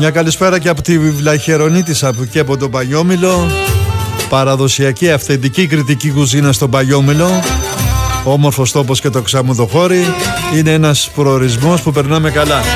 Μια καλησπέρα και από τη Βλαχερονίτισσα και από τον Πανιόμηλο. Παραδοσιακή αυθεντική κριτική κουζίνα στον Πανιόμηλο. Όμορφος τόπος και το Ξαμουδοχώρι. Είναι ένας προορισμός που περνάμε καλά.